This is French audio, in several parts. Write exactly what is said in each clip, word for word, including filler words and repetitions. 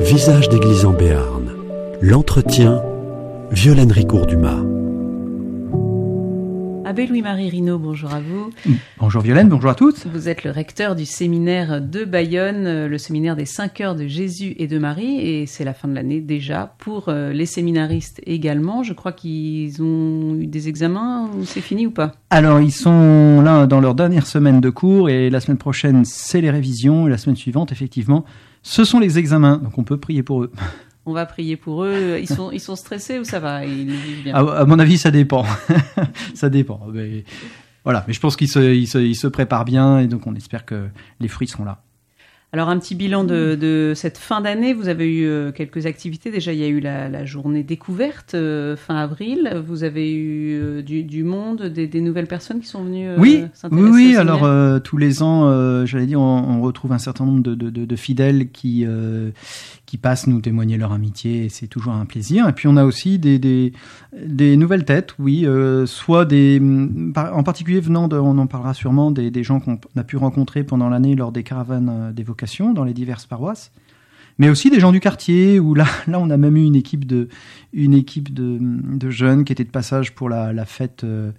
Visage d'église en Béarn. L'entretien, Violaine Ricourt-Dumas. Abbé Louis-Marie Rinaud, bonjour à vous. Bonjour Violaine, bonjour à toutes. Vous êtes le recteur du séminaire de Bayonne, le séminaire des cinq heures de Jésus et de Marie, et c'est la fin de l'année déjà pour les séminaristes également. Je crois qu'ils ont eu des examens, ou c'est fini ou pas ? Alors ils sont là dans leur dernière semaine de cours, et la semaine prochaine c'est les révisions, et la semaine suivante effectivement ce sont les examens, donc on peut prier pour eux. On va prier pour eux. Ils sont, ils sont stressés ou ça va ? Ils vivent bien ? À, à mon avis, ça dépend. ça dépend. Mais, voilà. Mais je pense qu'ils se, ils se, ils se préparent bien et donc on espère que les fruits seront là. Alors, un petit bilan de, de cette fin d'année. Vous avez eu euh, quelques activités. Déjà, il y a eu la, la journée découverte euh, fin avril. Vous avez eu euh, du, du monde, des, des nouvelles personnes qui sont venues euh, oui, s'intéresser oui, oui. au Alors, euh, tous les ans, euh, j'allais dire, on, on retrouve un certain nombre de, de, de, de fidèles qui, euh, qui passent nous témoigner leur amitié. Et c'est toujours un plaisir. Et puis, on a aussi des, des, des nouvelles têtes, oui. Euh, soit des, en particulier venant de, on en parlera sûrement, des, des gens qu'on a pu rencontrer pendant l'année lors des caravanes d'évocation dans les diverses paroisses, mais aussi des gens du quartier, où là, là on a même eu une équipe de, une équipe de, de jeunes qui étaient de passage pour la, la fête, euh,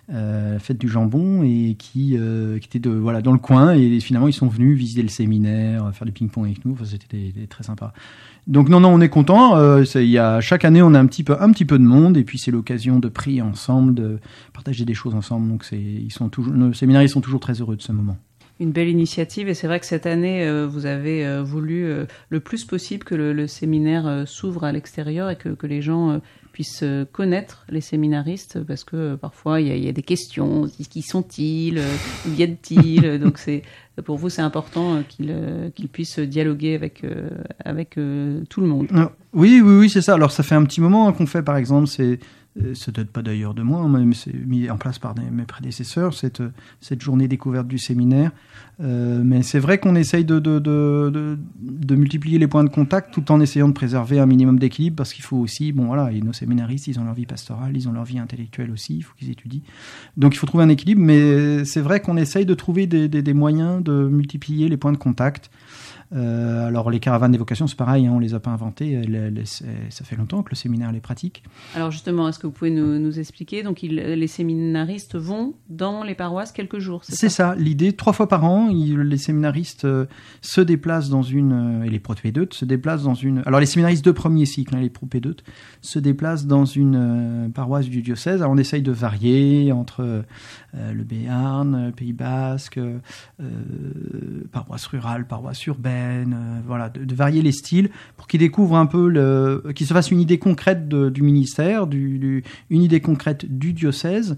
la fête du jambon, et qui, euh, qui étaient de, voilà, dans le coin, et finalement ils sont venus visiter le séminaire, faire du ping-pong avec nous. Enfin, c'était des, des, très sympa. Donc non, non, on est content. Euh, il y a, chaque année, on a un petit peu, un petit peu de monde, et puis c'est l'occasion de prier ensemble, de partager des choses ensemble. Donc c'est, ils sont toujours, nos séminaristes sont toujours très heureux de ce moment. Une belle initiative, et c'est vrai que cette année, euh, vous avez euh, voulu euh, le plus possible que le, le séminaire euh, s'ouvre à l'extérieur et que, que les gens euh, puissent euh, connaître les séminaristes, parce que euh, parfois il y, y a des questions, qui sont-ils, euh, où viennent-ils, donc c'est, pour vous c'est important euh, qu'ils, euh, qu'ils puissent dialoguer avec, euh, avec euh, tout le monde. Oui, oui, oui, c'est ça. Alors ça fait un petit moment qu'on fait, par exemple, c'est... Ça ne date pas d'ailleurs de moi, mais c'est mis en place par des, mes prédécesseurs, cette, cette journée découverte du séminaire. Euh, mais c'est vrai qu'on essaye de, de, de, de, de multiplier les points de contact tout en essayant de préserver un minimum d'équilibre, parce qu'il faut aussi, bon voilà, et nos séminaristes, ils ont leur vie pastorale, ils ont leur vie intellectuelle aussi, il faut qu'ils étudient. Donc il faut trouver un équilibre, mais c'est vrai qu'on essaye de trouver des, des, des moyens de multiplier les points de contact. Euh, alors les caravanes d'évocation, c'est pareil, hein, on les a pas inventées, les, les, ça fait longtemps que le séminaire les pratique. Alors justement, est-ce que vous pouvez nous, nous expliquer, donc il, les séminaristes vont dans les paroisses quelques jours, c'est, c'est ça, ça l'idée, trois fois par an, il, les séminaristes euh, se déplacent dans une, euh, et les propédeutes se déplacent dans une, alors les séminaristes de premier cycle, hein, les propédeutes, se déplacent dans une euh, paroisse du diocèse. Alors on essaye de varier entre euh, le Béarn, le Pays Basque, euh, paroisse rurale, paroisse urbaine, Euh, voilà, de, de varier les styles pour qu'ils découvrent un peu, le, qu'ils se fassent une idée concrète de, du ministère, du, du, une idée concrète du diocèse.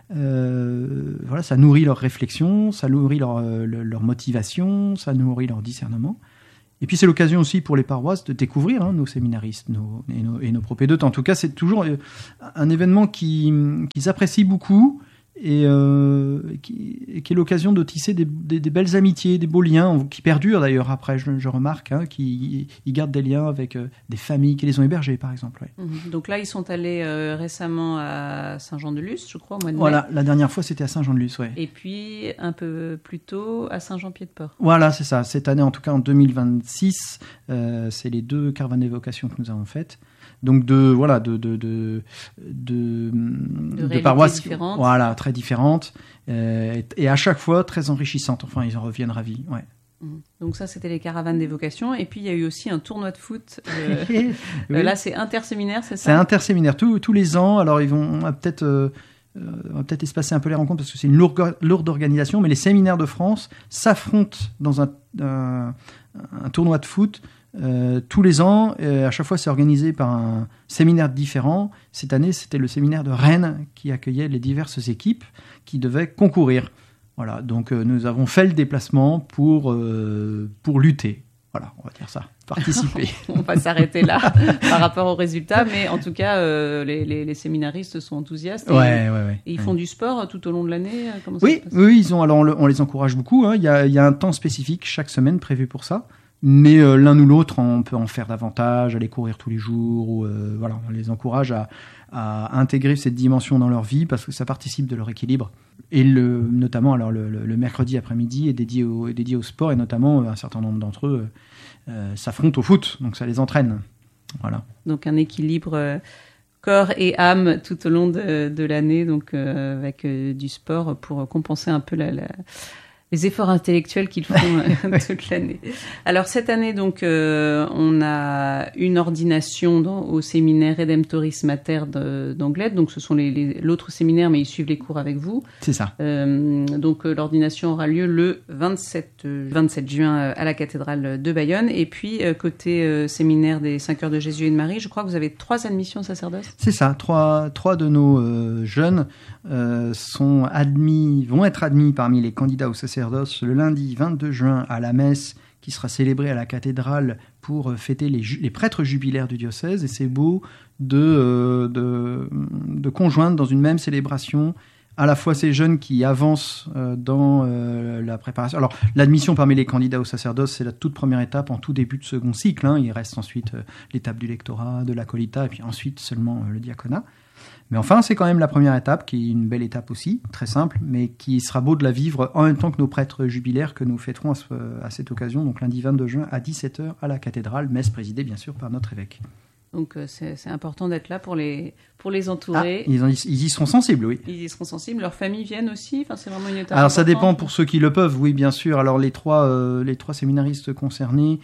Euh, voilà, ça nourrit leur réflexion, ça nourrit leur, leur, leur motivation, ça nourrit leur discernement. Et puis c'est l'occasion aussi pour les paroisses de découvrir hein, nos séminaristes nos, et, nos, et nos propédeutes. En tout cas, c'est toujours un événement qui, qu'ils apprécient beaucoup. Et euh, qui, qui est l'occasion de tisser des, des, des belles amitiés, des beaux liens, qui perdurent d'ailleurs après, je, je remarque, hein, qui ils gardent des liens avec euh, des familles qui les ont hébergés, par exemple. Ouais. Mmh. Donc là, ils sont allés euh, récemment à Saint-Jean-de-Luz, je crois, au mois de mai. Voilà, la dernière fois, c'était à Saint-Jean-de-Luz, ouais. Et puis, un peu plus tôt, à Saint-Jean-Pied-de-Port. Voilà, c'est ça. Cette année, en tout cas en deux mille vingt-six, euh, c'est les deux caravanes d'évocation que nous avons faites. Donc de voilà de de de de, de, de paroisses différentes. Voilà, très différentes euh, et à chaque fois très enrichissantes. Enfin, ils en reviennent ravis. Ouais. Donc ça, c'était les caravanes d'évocation. Et puis, il y a eu aussi un tournoi de foot. Euh, oui. Là, c'est interséminaire, c'est ça ? C'est interséminaire. Tous, tous les ans. Alors, ils vont, on va peut-être, euh, on va peut-être espacer un peu les rencontres parce que c'est une lourde, lourde organisation. Mais les séminaires de France s'affrontent dans un, un, un tournoi de foot euh, tous les ans. Et à chaque fois, c'est organisé par un séminaire différent. Cette année, c'était le séminaire de Rennes qui accueillait les diverses équipes qui devaient concourir. Voilà, donc euh, nous avons fait le déplacement pour, euh, pour lutter. Voilà, on va dire ça, participer. On va s'arrêter là par rapport aux résultats, mais en tout cas, euh, les, les, les séminaristes sont enthousiastes. Et, ouais, ouais, ouais, et ils ouais. font du sport tout au long de l'année. Comment ça oui, se passe ? oui, ils ont. Alors on, le, on les encourage beaucoup. Hein. Il y a, il y a un temps spécifique chaque semaine prévu pour ça. Mais euh, l'un ou l'autre, on peut en faire davantage, aller courir tous les jours. Ou, euh, voilà, on les encourage à, à intégrer cette dimension dans leur vie parce que ça participe de leur équilibre. Et le, notamment, alors le, le, le mercredi après-midi est dédié au, est dédié au sport et notamment un certain nombre d'entre eux euh, s'affrontent au foot, donc ça les entraîne. Voilà. Donc un équilibre euh, corps et âme tout au long de, de l'année, donc euh, avec euh, du sport pour compenser un peu la, la les efforts intellectuels qu'ils font toute l'année. Alors cette année, donc, euh, on a une ordination dans, au séminaire Redemptoris Mater de, d'Anglet. Donc ce sont les, les, l'autre séminaire, mais ils suivent les cours avec vous. C'est ça. Euh, donc euh, l'ordination aura lieu le vingt-sept juin à la cathédrale de Bayonne. Et puis euh, côté euh, séminaire des cinq heures de Jésus et de Marie, je crois que vous avez trois admissions au sacerdoce. C'est ça. Trois, trois de nos euh, jeunes euh, sont admis, vont être admis parmi les candidats au sacerdoce le lundi vingt-deux juin à la messe qui sera célébrée à la cathédrale pour fêter les, ju- les prêtres jubilaires du diocèse. Et c'est beau de, euh, de, de conjoindre dans une même célébration à la fois ces jeunes qui avancent euh, dans euh, la préparation. Alors, l'admission parmi les candidats au sacerdoce, c'est la toute première étape en tout début de second cycle. Hein. Il reste ensuite euh, l'étape du lectorat, de l'acolita, et puis ensuite seulement euh, le diaconat. Mais enfin, c'est quand même la première étape, qui est une belle étape aussi, très simple, mais qui sera beau de la vivre en même temps que nos prêtres jubilaires que nous fêterons à, ce, à cette occasion, donc lundi vingt-deux juin à dix-sept heures à la cathédrale, messe présidée bien sûr par notre évêque. Donc euh, c'est, c'est important d'être là pour les, pour les entourer. Ah, ils, en, ils y seront sensibles, oui. Ils y seront sensibles. Leurs familles viennent aussi. Enfin, c'est vraiment une étape. Alors ça importante. dépend pour ceux qui le peuvent, oui bien sûr. Alors les trois, euh, les trois séminaristes concernés,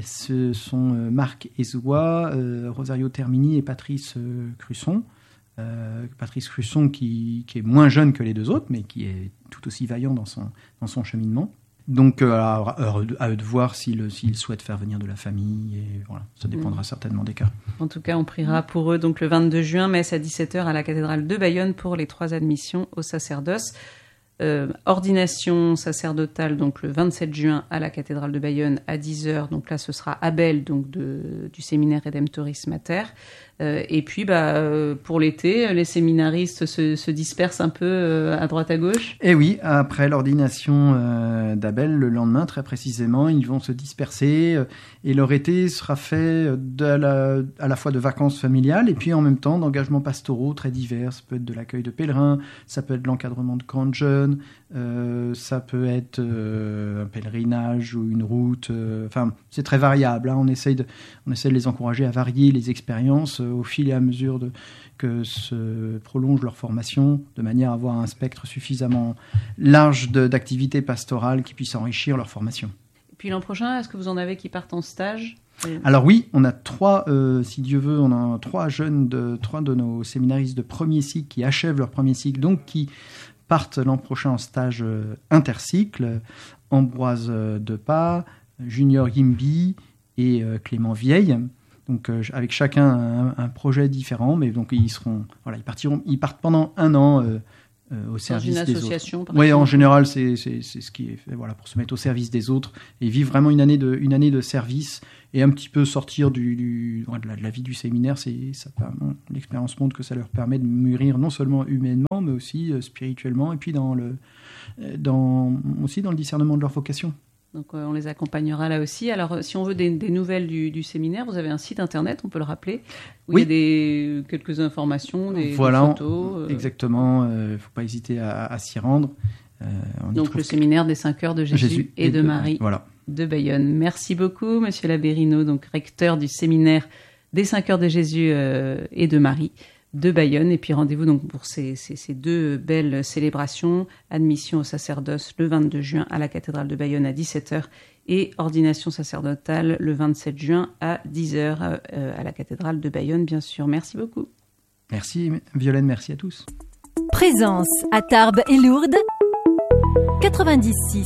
ce sont euh, Marc Ezoua, euh, Rosario Termini et Patrice euh, Crusson. Euh, Patrice Crusson qui, qui est moins jeune que les deux autres, mais qui est tout aussi vaillant dans son, dans son cheminement. Donc, euh, alors, à eux de voir s'ils, s'ils souhaitent faire venir de la famille. Et voilà, ça dépendra mmh. certainement des cas. En tout cas, on priera pour eux donc le vingt-deux juin, messe à dix-sept heures à la cathédrale de Bayonne pour les trois admissions au sacerdoce. Euh, ordination sacerdotale donc le vingt-sept juin à la cathédrale de Bayonne à dix heures. Donc là, ce sera Abel donc de, du séminaire Redemptoris Mater. Euh, et puis, bah, euh, pour l'été, les séminaristes se, se dispersent un peu euh, à droite à gauche. Et oui, après l'ordination euh, d'Abel, le lendemain, très précisément, ils vont se disperser euh, et leur été sera fait de la, à la fois de vacances familiales et puis en même temps d'engagements pastoraux très divers. Ça peut être de l'accueil de pèlerins, ça peut être de l'encadrement de camps de jeunes, euh, ça peut être euh, un pèlerinage ou une route. Euh, enfin, c'est très variable. Hein. On essaye de, on essaie de les encourager à varier les expériences au fil et à mesure de, que se prolonge leur formation, de manière à avoir un spectre suffisamment large de, d'activités pastorales qui puissent enrichir leur formation. Et puis l'an prochain, est-ce que vous en avez qui partent en stage ? Alors oui, on a trois, euh, si Dieu veut, on a trois jeunes, de, trois de nos séminaristes de premier cycle qui achèvent leur premier cycle, donc qui partent l'an prochain en stage euh, intercycle, Ambroise euh, Depas, Junior Yimbi et euh, Clément Vieille. Donc euh, avec chacun un, un projet différent, mais donc ils seront, voilà, ils partiront, ils partent pendant un an euh, euh, au service des autres. Dans une association, par exemple. Oui, en général, c'est, c'est, c'est ce qui est fait, voilà, pour se mettre au service des autres et vivre vraiment une année de, une année de service et un petit peu sortir du, du de, la, de la vie du séminaire. C'est, ça, l'expérience montre que ça leur permet de mûrir non seulement humainement, mais aussi euh, spirituellement et puis dans le, dans, aussi dans le discernement de leur vocation. Donc euh, on les accompagnera là aussi. Alors euh, si on veut des, des nouvelles du, du séminaire, vous avez un site internet, on peut le rappeler, où oui. il y a des, quelques informations, des, voilà, des photos. Euh... Exactement, il euh, ne faut pas hésiter à, à s'y rendre. Euh, Donc le séminaire des cinq heures de Jésus, Jésus et, et de, de Marie voilà. de Bayonne. Merci beaucoup, Monsieur Labérino, donc recteur du séminaire des cinq heures de Jésus euh, et de Marie de Bayonne. Et puis rendez-vous donc pour ces, ces, ces deux belles célébrations, admission au sacerdoce le vingt-deux juin à la cathédrale de Bayonne à dix-sept heures et ordination sacerdotale le vingt-sept juin à dix heures euh, à la cathédrale de Bayonne, bien sûr. Merci beaucoup. Merci Violaine, merci à tous. Présence à Tarbes et Lourdes, quatre-vingt-dix-six.